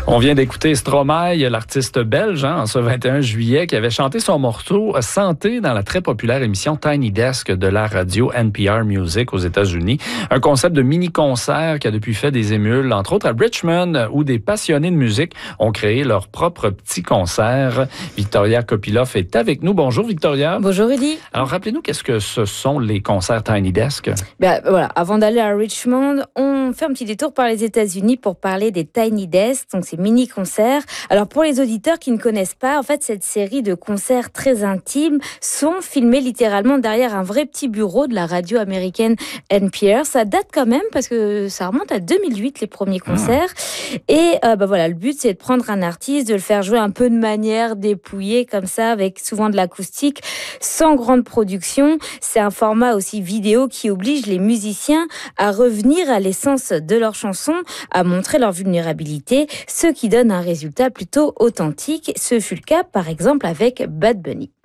On vient d'écouter Stromae, l'artiste belge, en ce 21 juillet, qui avait chanté son morceau « Santé » dans la très populaire émission Tiny Desk de la radio NPR Music aux États-Unis. Un concept de mini-concert qui a depuis fait des émules, entre autres à Richmond, où des passionnés de musique ont créé leur propre petit concert. Victoria Kopilov est avec nous. Bonjour Victoria. Bonjour Rudy. Alors rappelez-nous, qu'est-ce que ce sont les concerts Tiny Desk? Voilà, avant d'aller à Richmond, on fait un petit détour par les États-Unis pour parler des Tiny Desk, donc ces mini-concerts. Alors pour les auditeurs qui ne connaissent pas, en fait cette série de concerts très intimes sont filmés littéralement derrière un vrai petit bureau de la radio américaine NPR. Ça date quand même parce que ça remonte à 2008 les premiers concerts. Et voilà, le but c'est de prendre un artiste, de le faire jouer un peu de manière dépouillée comme ça, avec souvent de l'acoustique, sans grande production. C'est un format aussi vidéo qui oblige les musiciens à revenir à l'essence de leurs chansons, à montrer leur vulnérabilité, ce qui donne un résultat plutôt authentique. Ce fut le cas par exemple avec Bad Bunny.